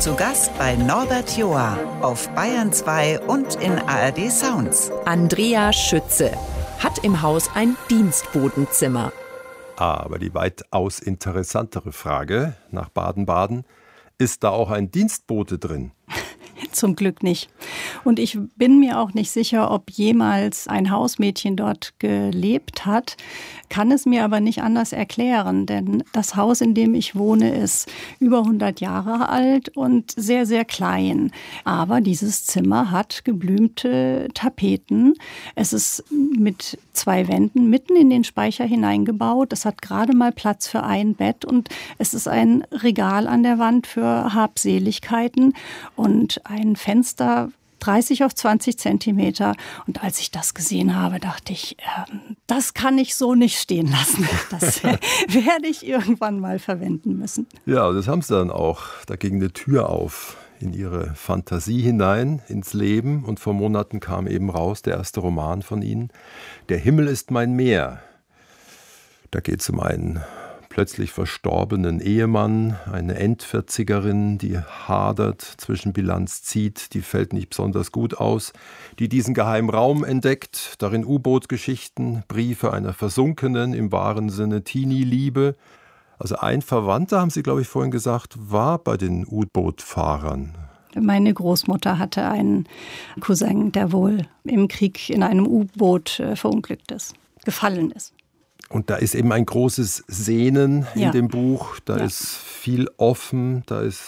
Zu Gast bei Norbert Joa auf Bayern 2 und in ARD Sounds. Andrea Schütze hat im Haus ein Dienstbodenzimmer. Aber die weitaus interessantere Frage nach Baden-Baden, ist da auch ein Dienstbote drin? Zum Glück nicht. Und ich bin mir auch nicht sicher, ob jemals ein Hausmädchen dort gelebt hat, kann es mir aber nicht anders erklären, denn das Haus, in dem ich wohne, ist über 100 Jahre alt und sehr, sehr klein. Aber dieses Zimmer hat geblümte Tapeten. Es ist mit 2 Wänden mitten in den Speicher hineingebaut. Es hat gerade mal Platz für ein Bett und es ist ein Regal an der Wand für Habseligkeiten und ein Fenster 30 auf 20 Zentimeter. Und als ich das gesehen habe, dachte ich, das kann ich so nicht stehen lassen. Das werde ich irgendwann mal verwenden müssen. Ja, das haben sie dann auch. Da ging eine Tür auf in ihre Fantasie hinein, ins Leben. Und vor Monaten kam eben raus der erste Roman von ihnen. Der Himmel ist mein Meer. Da geht es um einen plötzlich verstorbenen Ehemann, eine Endvierzigerin, die hadert, Zwischenbilanz zieht, die fällt nicht besonders gut aus, die diesen geheimen Raum entdeckt, darin U-Boot-Geschichten, Briefe einer versunkenen, im wahren Sinne Teenie-Liebe. Also ein Verwandter, haben Sie, glaube ich, vorhin gesagt, war bei den U-Boot-Fahrern. Meine Großmutter hatte einen Cousin, der wohl im Krieg in einem U-Boot verunglückt ist, gefallen ist. Und da ist eben ein großes Sehnen in dem Buch, da ist viel offen,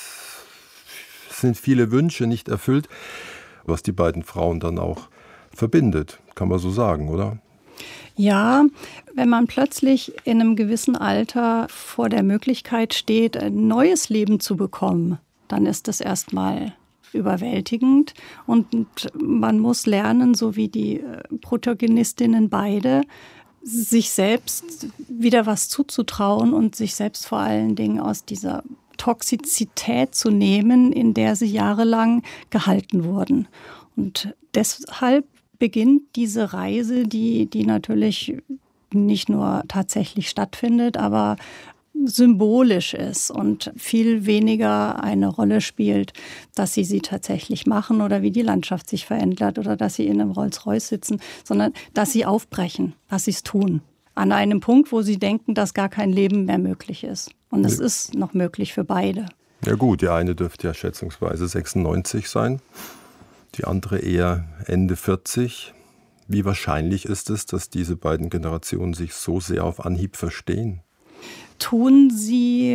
sind viele Wünsche nicht erfüllt, was die beiden Frauen dann auch verbindet, kann man so sagen, oder? Ja, wenn man plötzlich in einem gewissen Alter vor der Möglichkeit steht, ein neues Leben zu bekommen, dann ist das erstmal überwältigend und man muss lernen, so wie die Protagonistinnen beide, sich selbst wieder was zuzutrauen und sich selbst vor allen Dingen aus dieser Toxizität zu nehmen, in der sie jahrelang gehalten wurden. Und deshalb beginnt diese Reise, die natürlich nicht nur tatsächlich stattfindet, aber symbolisch ist und viel weniger eine Rolle spielt, dass sie tatsächlich machen oder wie die Landschaft sich verändert oder dass sie in einem Rolls-Royce sitzen, sondern dass sie aufbrechen, dass sie es tun. An einem Punkt, wo sie denken, dass gar kein Leben mehr möglich ist. Und es ist noch möglich für beide. Ja gut, die eine dürfte ja schätzungsweise 96 sein, die andere eher Ende 40. Wie wahrscheinlich ist es, dass diese beiden Generationen sich so sehr auf Anhieb verstehen? Tun sie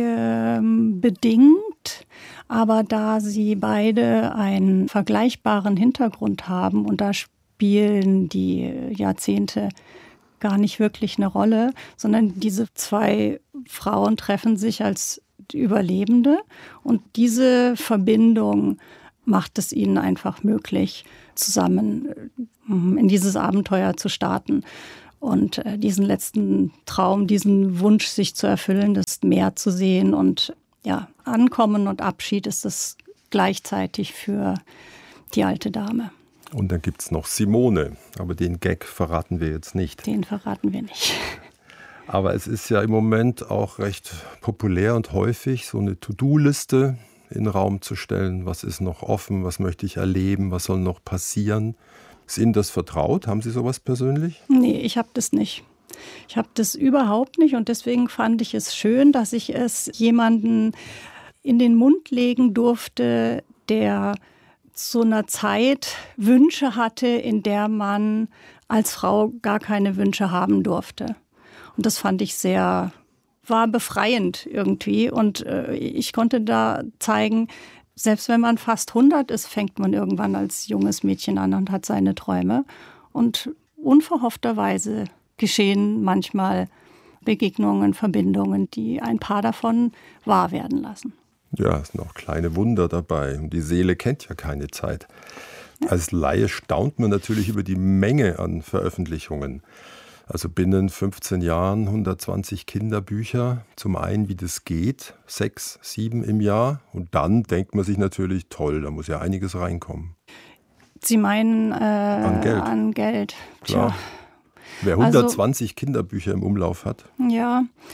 bedingt, aber da sie beide einen vergleichbaren Hintergrund haben und da spielen die Jahrzehnte gar nicht wirklich eine Rolle, sondern diese 2 Frauen treffen sich als Überlebende und diese Verbindung macht es ihnen einfach möglich, zusammen in dieses Abenteuer zu starten. Und diesen letzten Traum, diesen Wunsch, sich zu erfüllen, das Meer zu sehen und ja, Ankommen und Abschied ist es gleichzeitig für die alte Dame. Und dann gibt es noch Simone, aber den Gag verraten wir jetzt nicht. Den verraten wir nicht. Aber es ist ja im Moment auch recht populär und häufig, so eine To-Do-Liste in den Raum zu stellen. Was ist noch offen, was möchte ich erleben, was soll noch passieren? Ist Ihnen das vertraut? Haben Sie sowas persönlich? Nee, ich habe das nicht. Ich habe das überhaupt nicht und deswegen fand ich es schön, dass ich es jemanden in den Mund legen durfte, der zu einer Zeit Wünsche hatte, in der man als Frau gar keine Wünsche haben durfte. Und das fand ich war befreiend irgendwie und ich konnte da zeigen, selbst wenn man fast 100 ist, fängt man irgendwann als junges Mädchen an und hat seine Träume. Und unverhoffterweise geschehen manchmal Begegnungen, Verbindungen, die ein paar davon wahr werden lassen. Ja, es sind auch kleine Wunder dabei. Und die Seele kennt ja keine Zeit. Als Laie staunt man natürlich über die Menge an Veröffentlichungen. Also binnen 15 Jahren 120 Kinderbücher. Zum einen, wie das geht, 6, 7 im Jahr. Und dann denkt man sich natürlich, toll, da muss ja einiges reinkommen. Sie meinen an Geld. Klar. Tja. Wer 120 Kinderbücher im Umlauf hat. Ja,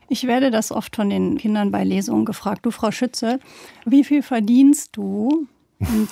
Ich werde das oft von den Kindern bei Lesungen gefragt. Du, Frau Schütze, wie viel verdienst du? Und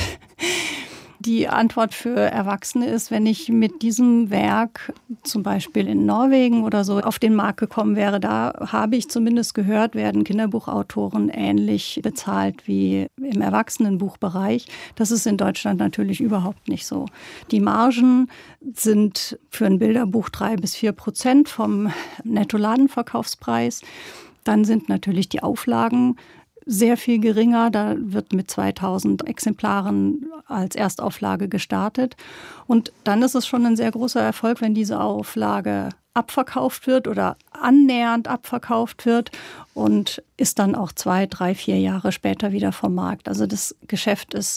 die Antwort für Erwachsene ist, wenn ich mit diesem Werk zum Beispiel in Norwegen oder so auf den Markt gekommen wäre, da habe ich zumindest gehört, werden Kinderbuchautoren ähnlich bezahlt wie im Erwachsenenbuchbereich. Das ist in Deutschland natürlich überhaupt nicht so. Die Margen sind für ein Bilderbuch 3-4% vom Nettoladenverkaufspreis. Dann sind natürlich die Auflagen sehr viel geringer. Da wird mit 2000 Exemplaren als Erstauflage gestartet. Und dann ist es schon ein sehr großer Erfolg, wenn diese Auflage abverkauft wird oder annähernd abverkauft wird und ist dann auch 2, 3, 4 Jahre später wieder vom Markt. Also das Geschäft ist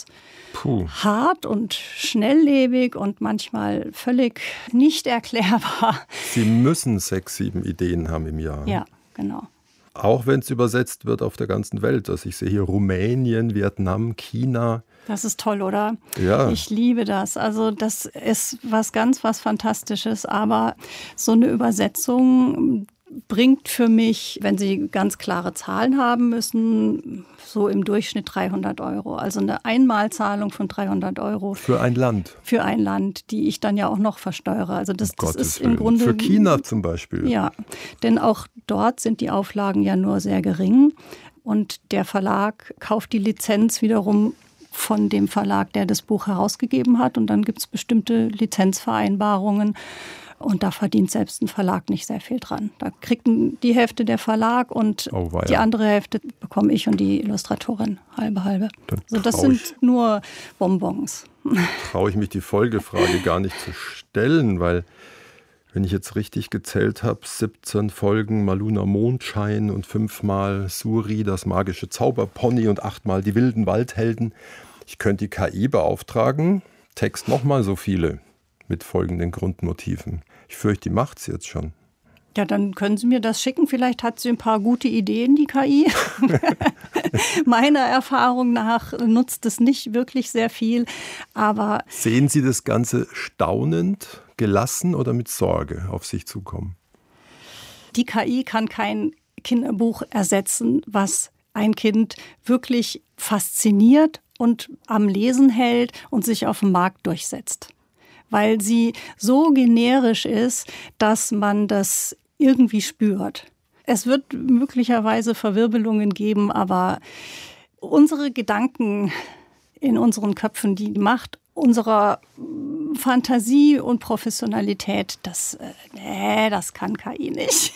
hart und schnelllebig und manchmal völlig nicht erklärbar. Sie müssen 6, 7 Ideen haben im Jahr. Ja, genau. Auch wenn es übersetzt wird auf der ganzen Welt. Also ich sehe hier Rumänien, Vietnam, China. Das ist toll, oder? Ja. Ich liebe das. Also das ist was Fantastisches. Aber so eine Übersetzung bringt für mich, wenn Sie ganz klare Zahlen haben müssen, so im Durchschnitt 300 €. Also eine Einmalzahlung von 300 €. Für ein Land. Für ein Land, die ich dann ja auch noch versteuere. Also das ist im Willen. Grunde... Für China zum Beispiel. Ja, denn auch dort sind die Auflagen ja nur sehr gering. Und der Verlag kauft die Lizenz wiederum von dem Verlag, der das Buch herausgegeben hat. Und dann gibt es bestimmte Lizenzvereinbarungen. Und da verdient selbst ein Verlag nicht sehr viel dran. Da kriegt die Hälfte der Verlag und die andere Hälfte bekomme ich und die Illustratorin halbe. Also das sind nur Bonbons. Traue ich mich die Folgefrage gar nicht zu stellen, weil, wenn ich jetzt richtig gezählt habe, 17 Folgen Maluna Mondschein und 5-mal Suri, das magische Zauberpony und 8-mal die wilden Waldhelden. Ich könnte die KI beauftragen, Text nochmal so viele mit folgenden Grundmotiven. Ich fürchte, die macht es jetzt schon. Ja, dann können Sie mir das schicken. Vielleicht hat sie ein paar gute Ideen, die KI. Meiner Erfahrung nach nutzt es nicht wirklich sehr viel. Aber sehen Sie das Ganze staunend, gelassen oder mit Sorge auf sich zukommen? Die KI kann kein Kinderbuch ersetzen, was ein Kind wirklich fasziniert und am Lesen hält und sich auf dem Markt durchsetzt. Weil sie so generisch ist, dass man das irgendwie spürt. Es wird möglicherweise Verwirbelungen geben, aber unsere Gedanken in unseren Köpfen, die Macht unserer Fantasie und Professionalität, das kann KI nicht.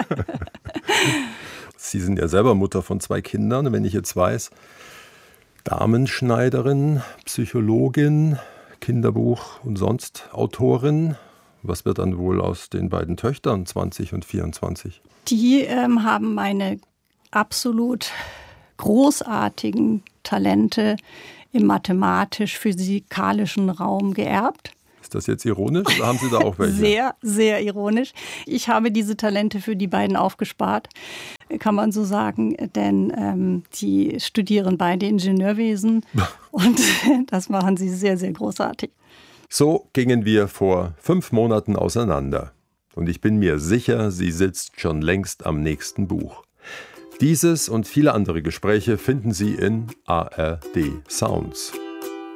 Sie sind ja selber Mutter von 2 Kindern. Wenn ich jetzt weiß, Damenschneiderin, Psychologin, Kinderbuch und sonst Autorin. Was wird dann wohl aus den beiden Töchtern, 20 und 24? Die haben meine absolut großartigen Talente im mathematisch-physikalischen Raum geerbt. Ist das jetzt ironisch oder haben Sie da auch welche? Sehr, sehr ironisch. Ich habe diese Talente für die beiden aufgespart, kann man so sagen, denn die studieren beide Ingenieurwesen und das machen sie sehr, sehr großartig. So gingen wir vor 5 Monaten auseinander. Und ich bin mir sicher, sie sitzt schon längst am nächsten Buch. Dieses und viele andere Gespräche finden Sie in ARD Sounds.